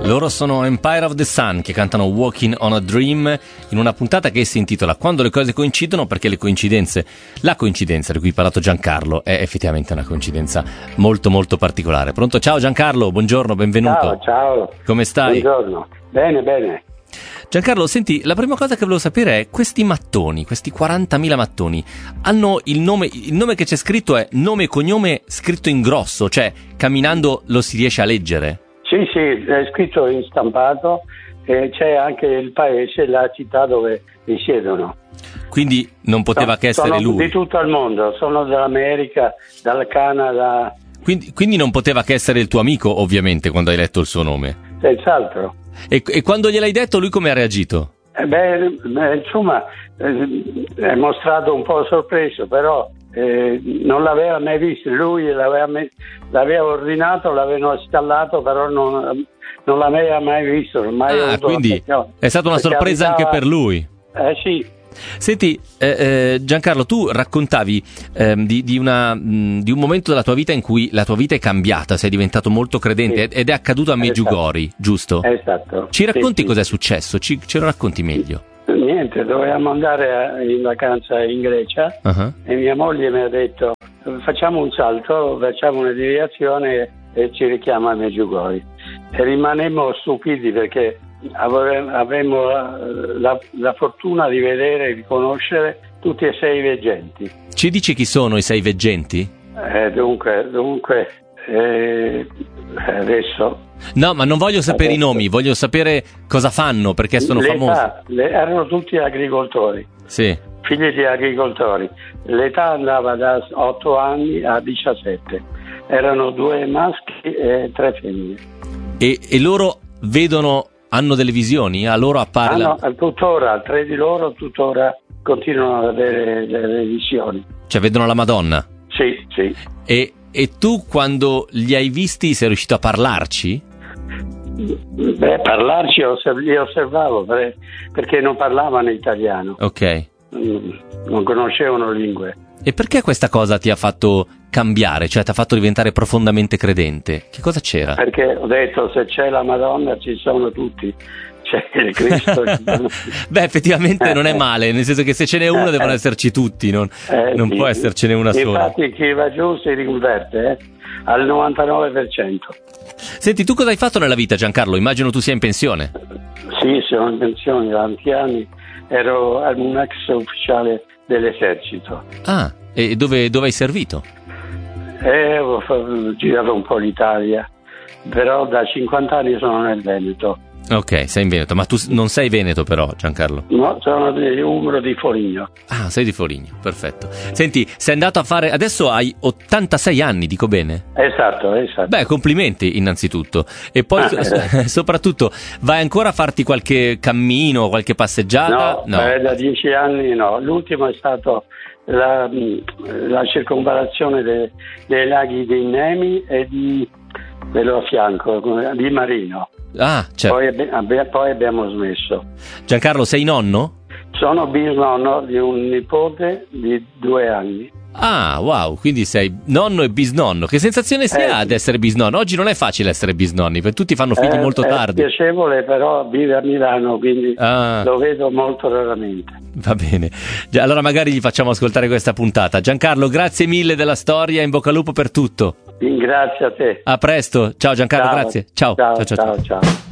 Loro sono Empire of the Sun, che cantano Walking on a Dream in una puntata che si intitola Quando le cose coincidono, perché la coincidenza di cui ha parlato Giancarlo è effettivamente una coincidenza molto molto particolare. Pronto? Ciao Giancarlo, buongiorno, benvenuto. Ciao. Come stai? Buongiorno. Bene. Giancarlo, senti, la prima cosa che volevo sapere è questi mattoni, questi 40.000 mattoni, hanno il nome che c'è scritto è nome e cognome scritto in grosso, cioè camminando lo si riesce a leggere? Sì, è scritto in stampato e c'è anche il paese, la città dove risiedono. Quindi non poteva che essere sono lui. Di tutto il mondo, sono dall'America, dal Canada. Quindi non poteva che essere il tuo amico, ovviamente, quando hai letto il suo nome. Senz'altro. E quando gliel'hai detto, lui come ha reagito? Insomma, è mostrato un po' sorpreso, però non l'aveva mai visto. Lui l'aveva ordinato, l'avevano installato, però non l'aveva mai visto. Quindi è stata una sorpresa anche per lui. Sì. Senti, Giancarlo, tu raccontavi di un momento della tua vita in cui la tua vita è cambiata, sei diventato molto credente, sì. Ed è accaduto a Medjugorje, giusto? Esatto. Ci racconti cos'è successo? Ce lo racconti meglio? Niente, dovevamo andare in vacanza in Grecia e mia moglie mi ha detto facciamo un salto, facciamo una deviazione e ci richiama a Medjugorje. E rimanemmo stupiti perché avremmo la fortuna di vedere e di conoscere tutti e 6 veggenti. Ci dici chi sono i 6 veggenti? Dunque adesso... No, ma non voglio sapere i nomi, voglio sapere cosa fanno, perché sono famosi. Erano tutti agricoltori. Sì. Figli di agricoltori. L'età andava da 8 anni a 17. Erano 2 maschi e 3 femmine. E loro hanno delle visioni? A loro appare tuttora, 3 di loro tuttora continuano ad avere delle visioni. Cioè vedono la Madonna? Sì. E tu quando li hai visti sei riuscito a parlarci? Parlarci li osservavo perché non parlavano italiano. Ok. Non conoscevano lingue. E perché questa cosa ti ha fatto cambiare, cioè ti ha fatto diventare profondamente credente? Che cosa c'era? Perché ho detto, se c'è la Madonna ci sono tutti, c'è il Cristo. Beh, effettivamente non è male, nel senso che se ce n'è uno devono esserci tutti, non sì. Può essercene una sola. Infatti chi va giù si riconverte al 99%. Senti, tu cosa hai fatto nella vita, Giancarlo? Immagino tu sia in pensione. Sì, sono in pensione da tanti anni, ero un ex ufficiale dell'esercito. Ah, e dove hai servito? Ho girato un po' l'Italia, però da 50 anni sono nel Veneto. Ok, sei in Veneto, ma tu non sei veneto però, Giancarlo? No, sono di Umbro, di Foligno. Ah, sei di Foligno, perfetto. Senti, sei andato a fare, adesso hai 86 anni, dico bene? Esatto. Beh, complimenti innanzitutto. E poi soprattutto, vai ancora a farti qualche cammino, qualche passeggiata? No. Da 10 anni no. L'ultimo è stato la circonvallazione dei laghi di Nemi e dello fianco, di Marino. Ah, certo. Poi abbiamo smesso. Giancarlo, sei nonno? Sono bisnonno di un nipote di 2 anni. Ah, wow, quindi sei nonno e bisnonno. Che sensazione si ha ad essere bisnonno? Oggi non è facile essere bisnonni, perché tutti fanno figli molto tardi. È piacevole, però vive a Milano, quindi lo vedo molto raramente. Va bene, allora magari gli facciamo ascoltare questa puntata. Giancarlo, grazie mille della storia, in bocca al lupo per tutto. Grazie a te. A presto, ciao Giancarlo, grazie. Ciao. Ciao.